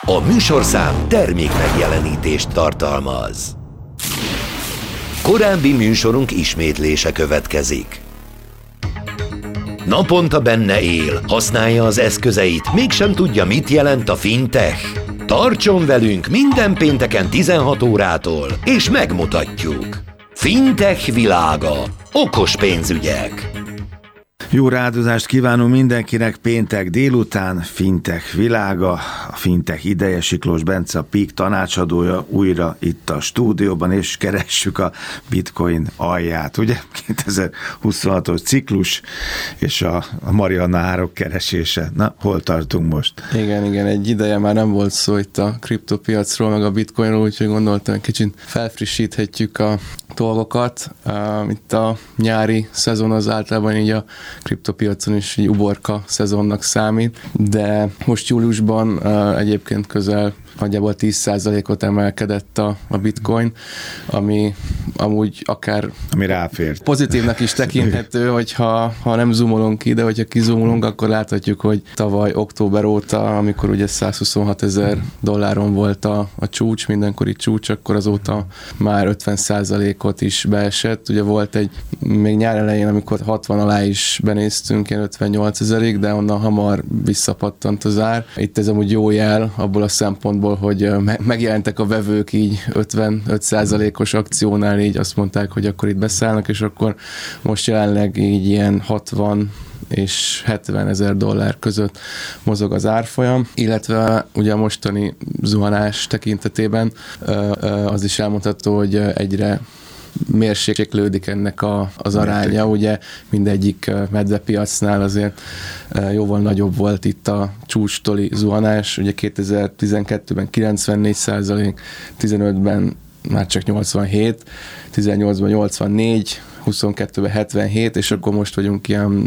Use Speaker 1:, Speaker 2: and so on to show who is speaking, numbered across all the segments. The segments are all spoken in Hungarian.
Speaker 1: A műsorszám termék megjelenítést tartalmaz. Korábbi műsorunk ismétlése következik. Naponta benne él, használja az eszközeit, mégsem tudja, mit jelent a fintech. Tartson velünk minden pénteken 16 órától, és megmutatjuk. Fintech világa. Okos pénzügyek.
Speaker 2: Jó rádozást kívánunk mindenkinek péntek délután, Fintech világa, a Fintech ideje, Siklós Bence, a PIK tanácsadója újra itt a stúdióban, és keressük a Bitcoin alját, ugye? 2026-os ciklus, és a Marianna árok keresése. Na, hol tartunk most?
Speaker 3: Igen, egy ideje már nem volt szó itt a kriptopiacról, meg a Bitcoinról, úgyhogy gondoltam, hogy kicsit felfrissíthetjük a dolgokat. Itt a nyári szezon az általában így a kriptopiacon is így uborka szezonnak számít, de most júliusban egyébként közel nagyjából 10%-ot emelkedett a Bitcoin, ami amúgy akár
Speaker 2: ami ráfért.
Speaker 3: Pozitívnak is tekinthető, hogyha nem zoomolunk ide, hogyha kizoomolunk, akkor láthatjuk, hogy tavaly október óta, amikor ugye $126,000 volt a csúcs, mindenkori csúcs, akkor azóta már 50%-ot is beesett. Ugye volt még nyár elején, amikor 60 alá is benéztünk, ilyen 58,000-ig, de onnan hamar visszapattant az ár. Itt ez amúgy jó jel abból a szempontból, hogy megjelentek a vevők így 55%-os akciónál, így azt mondták, hogy akkor itt beszállnak, és akkor most jelenleg így ilyen 60 és $70,000 között mozog az árfolyam, illetve ugye a mostani zuhanás tekintetében az is elmondható, hogy egyre mérséklődik ennek az aránya, ugye mindegyik medvepiacnál azért jóval nagyobb volt itt a csúcstoli zuhanás, ugye 2012-ben 94%, 15-ben már csak 87, 18-ban 84, 22-ben 77, és akkor most vagyunk ilyen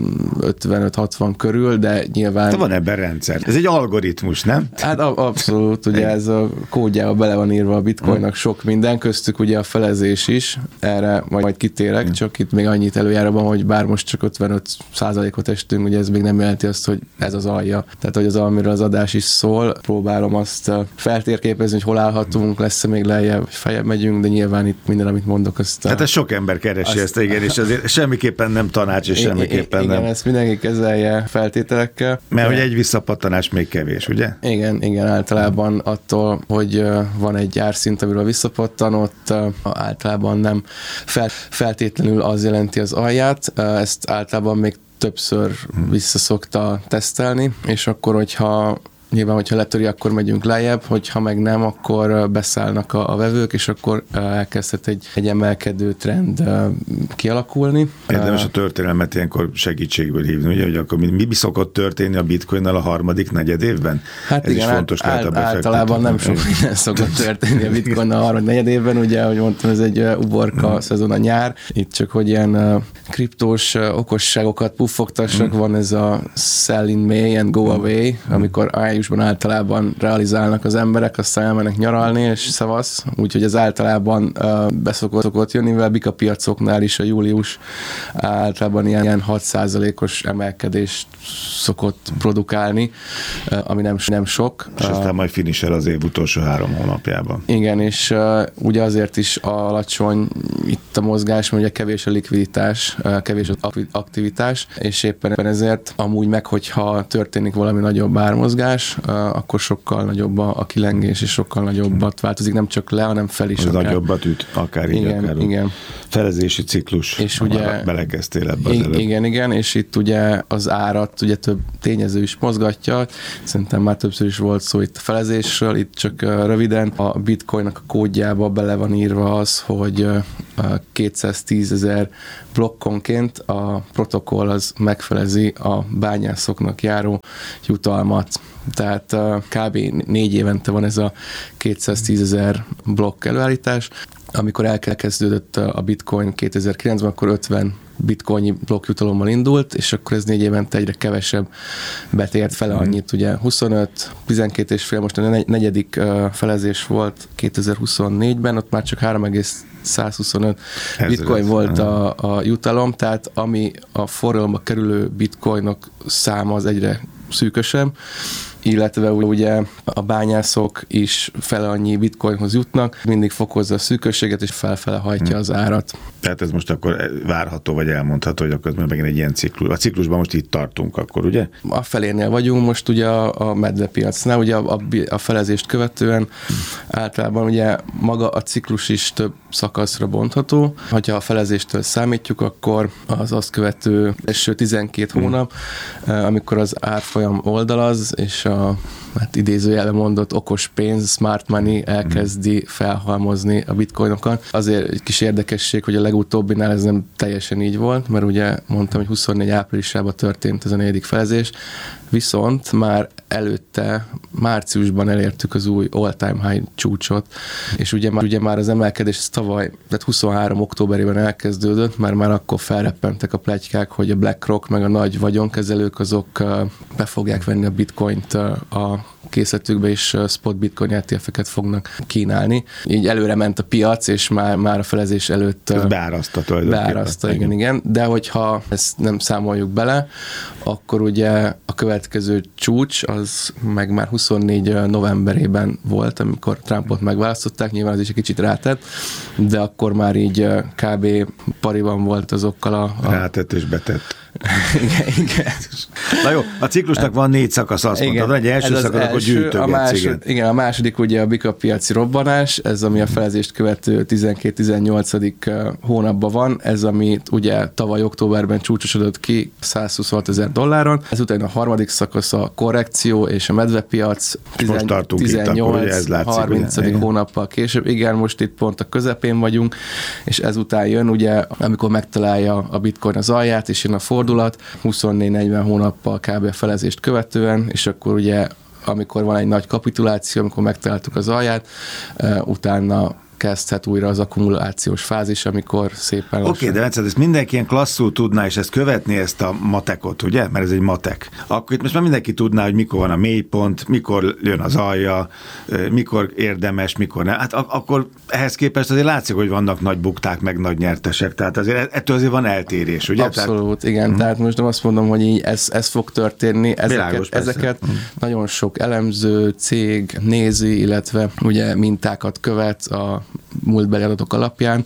Speaker 3: 55-60 körül, de nyilván...
Speaker 2: De van ebben rendszer. Ez egy algoritmus, nem?
Speaker 3: Hát abszolút, ugye ez a kódjába bele van írva a Bitcoinnak sok minden, köztük ugye a felezés is, erre majd kitérek, csak itt még annyit előjáróban, hogy bár most csak 55%-ot estünk, ugye ez még nem jelenti azt, hogy ez az alja. Tehát, hogy az, amiről az adás is szól, próbálom azt feltérképezni, hogy hol állhatunk, lesz-e még lejjebb, feljebb megyünk, de nyilván itt minden, amit mondok, azt...
Speaker 2: Hát ez sok ember keresi ezt, igen, és azért semmiképpen nem tanács, és semmiképpen
Speaker 3: igen,
Speaker 2: nem.
Speaker 3: ezt mindenki kezelje feltételekkel.
Speaker 2: Mert hogy egy visszapattanás még kevés, ugye?
Speaker 3: Igen, általában attól, hogy van egy árszint, amiről visszapattanott, általában nem feltétlenül az jelenti az alját, ezt általában még többször visszaszokta tesztelni, és akkor, hogyha letöri, akkor megyünk lejjebb, hogyha meg nem, akkor beszállnak a vevők, és akkor elkezdhet egy emelkedő trend kialakulni.
Speaker 2: Érdemes a történelmet ilyenkor segítségből hívni, ugye, hogy akkor mi szokott történni a Bitcoinnal a harmadik negyedévben?
Speaker 3: Hát
Speaker 2: ez
Speaker 3: igen,
Speaker 2: is fontos lehet a befektetőknek.
Speaker 3: általában nem sok minden szokott történni a Bitcoinnal a harmadik negyedévben, ugye, ahogy mondtam, ez egy uborka szezon a nyár, itt csak hogy ilyen kriptós okosságokat puffogtassak, van ez a sell in May and go away, amikor általában realizálnak az emberek, aztán elmennek nyaralni, és szavasz, úgyhogy ez általában beszokott jönni, mivel bikapiacoknál is a július általában ilyen 6%-os emelkedést szokott produkálni, ami nem sok.
Speaker 2: És aztán majd finisher az év utolsó 3 hónapjában.
Speaker 3: Igen, és ugye azért is alacsony itt a mozgás, mert ugye kevés a likviditás, kevés az aktivitás, és éppen ezért amúgy meg, hogyha történik valami nagyobb ármozgás, akkor sokkal nagyobb a kilengés, és sokkal nagyobbat változik, nem csak le, hanem fel is.
Speaker 2: Az nagyobbat üt, akár így, akár
Speaker 3: igen.
Speaker 2: Felezési ciklus,
Speaker 3: és ugye,
Speaker 2: belekezdtél ebbe az előbb.
Speaker 3: Igen, és itt ugye az árat ugye több tényező is mozgatja, szerintem már többször is volt szó itt a felezésről, itt csak röviden a Bitcoinnak a kódjába bele van írva az, hogy 210,000 blokkonként a protokoll az megfelezi a bányászoknak járó jutalmat. Tehát kb. 4 évente van ez a 210,000 blokk előállítás. Amikor elkezdődött a Bitcoin 2009-ben, akkor 50 bitcoini blokkjutalommal indult, és akkor ez 4 évente egyre kevesebb betért fele annyit, ugye 25, 12 és fél, most a negyedik felezés volt 2024-ben, ott már csak 3,125 bitcoin volt a jutalom, tehát ami a forgalomba kerülő bitcoinok száma az egyre szűkösebb, illetve ugye a bányászok is fele annyi bitcoinhoz jutnak, mindig fokozza a szűkösséget, és felfele hajtja az árat.
Speaker 2: Tehát ez most akkor várható, vagy elmondható, hogy akkor megint egy ilyen ciklus. A ciklusban most itt tartunk akkor, ugye?
Speaker 3: A felénél vagyunk most ugye a medvepiacnál, ugye a felezést követően általában ugye maga a ciklus is több szakaszra bontható. Ha a felezéstől számítjuk, akkor az azt követő első 12 hónap, amikor az árfolyam oldalaz, és a idézőjelben mondott okos pénz, smart money elkezdi felhalmozni a bitcoinokat. Azért egy kis érdekesség, hogy a legutóbbinál ez nem teljesen így volt, mert ugye mondtam, hogy 24 áprilisában történt ez a 4. felezés, viszont már előtte márciusban elértük az új all-time high csúcsot, és ugye már az emelkedés ez tavaly, tehát 23 októberében elkezdődött, mert már akkor felreppentek a pletykák, hogy a BlackRock meg a nagy vagyonkezelők azok be fogják venni a bitcoint a készletükbe, és spot bitcoin ETF-eket fognak kínálni. Így előre ment a piac, és már a felezés előtt
Speaker 2: ez beáraszta tulajdonképpen.
Speaker 3: Beáraszta, igen. De hogyha ezt nem számoljuk bele, akkor ugye a következő csúcs az meg már 24 novemberében volt, amikor Trumpot megválasztották, nyilván az is egy kicsit rátett, de akkor már így kb. Pariban volt azokkal a...
Speaker 2: Rátett és betett.
Speaker 3: Igen.
Speaker 2: Na jó, a ciklusnak van 4 szakasz, azt mondtad, egy első szakasz, akkor gyűjtögetsz.
Speaker 3: Igen, a második ugye a bika piaci robbanás, ez ami a felezést követő 12-18. hónapban van, ez amit ugye tavaly októberben csúcsosodott ki $126,000. Ezután a harmadik szakasz a korrekció és a medvepiac 18-30. hónappal később. Igen, most itt pont a közepén vagyunk, és ezután jön ugye, amikor megtalálja a bitcoin az alját, és jön a fordulat, 24-40 hónappal kb. A felezést követően, és akkor ugye, amikor van egy nagy kapituláció, amikor megtaláltuk az alját, utána kezdhet újra az akkumulációs fázis, amikor szépen lassan...
Speaker 2: Oké, de Bence, ezt mindenki ilyen klasszul tudná, és ezt követni, ezt a matekot, ugye? Mert ez egy matek. Akkor itt most már mindenki tudná, hogy mikor van a mélypont, mikor jön az alja, mikor érdemes, mikor nem. Hát akkor ehhez képest azért látszik, hogy vannak nagy bukták, meg nagy nyertesek, tehát azért ettől azért van eltérés, ugye?
Speaker 3: Abszolút, igen. Tehát most nem azt mondom, hogy így ez fog történni. Ezeket nagyon sok elemző, cég nézi, illetve ugye mintákat követ a múltbeli adatok alapján,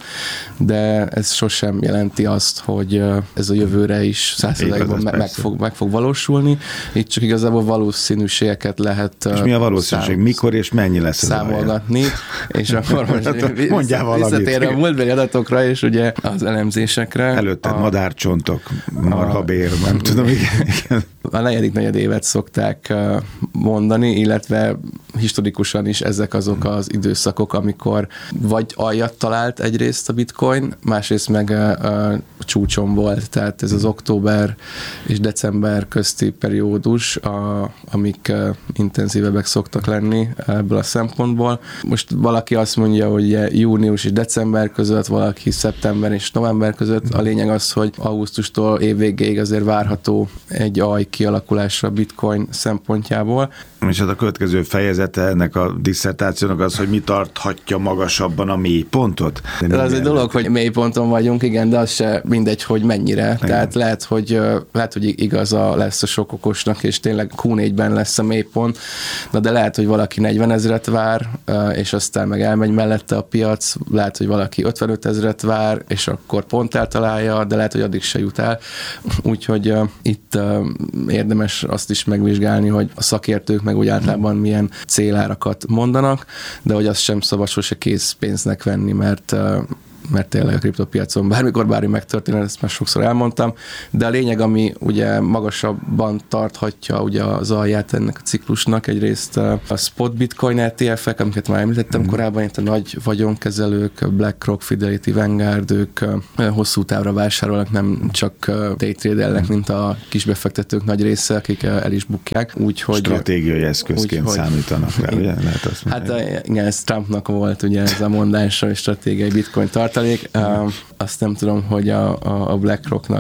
Speaker 3: de ez sosem jelenti azt, hogy ez a jövőre is 100%-ban meg fog valósulni. Itt csak igazából valószínűségeket lehet
Speaker 2: és mi a valószínűség? Mikor és mennyi lesz az
Speaker 3: számolgatni, és akkor most
Speaker 2: mondjál valamit.
Speaker 3: Visszatérve a múltbeli adatokra és ugye az elemzésekre.
Speaker 2: Előtte madárcsontok, marhabér, nem tudom, igen.
Speaker 3: A negyedik negyedévet szokták mondani, illetve historikusan is ezek azok az időszakok, amikor vagy aljat talált egyrészt a bitcoin, másrészt meg a csúcson volt, tehát ez az október és december közti periódus, amik intenzívebbek szoktak lenni ebből a szempontból. Most valaki azt mondja, hogy június és december között, valaki szeptember és november között. A lényeg az, hogy augusztustól évvégéig azért várható egy alj kialakulása a bitcoin szempontjából.
Speaker 2: És hát a következő fejezete ennek a disszertációnak az, hogy mi tarthatja magasabban a mélypontot.
Speaker 3: Ez az egy dolog, hogy mélyponton vagyunk, igen, de az se mindegy, hogy mennyire. Igen. Tehát lehet, hogy igaza lesz a sok okosnak, és tényleg Q4-ben lesz a mélypont, de lehet, hogy valaki 40 000 vár, és aztán meg elmegy mellette a piac, lehet, hogy valaki 55 000 vár, és akkor pont eltalálja, de lehet, hogy addig se jut el. Úgyhogy itt érdemes azt is megvizsgálni, hogy a szakértők meg úgy általában milyen célárakat mondanak, de hogy azt sem szabad sose készpénznek venni, mert tényleg a kriptopiacon bármikor bármi megtörténhet, ezt már sokszor elmondtam, de a lényeg, ami ugye magasabban tarthatja ugye az alját ennek a ciklusnak, egyrészt a spot bitcoin ETF-ek, amiket már említettem korábban, itt a nagy vagyonkezelők, a BlackRock, Fidelity, Vanguard, ők hosszú távra vásárolnak, nem csak day trade-elnek, mint a kisbefektetők nagy része, akik el is bukják. Úgyhogy
Speaker 2: stratégiai eszközként számítanak rá, ugye? Lehet azt mondani.
Speaker 3: Hát igen, ez Trumpnak volt ugye ez a mondása, hogy stratégiai bitcoin tartalék. Azt nem tudom, hogy a BlackRocknak